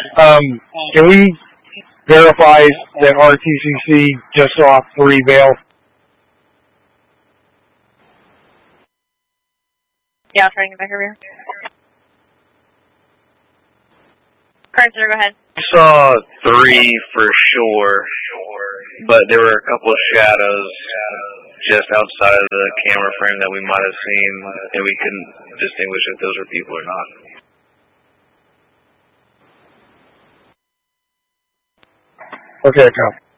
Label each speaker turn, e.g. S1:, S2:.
S1: Can we verify that RTCC just saw 3 bail?
S2: Yeah, I'll try to get back over here. Carter, go ahead.
S3: I saw 3 for sure, but there were a couple of shadows just outside of the camera frame that we might have seen, and we couldn't distinguish if those were people or not.
S1: Okay, copy.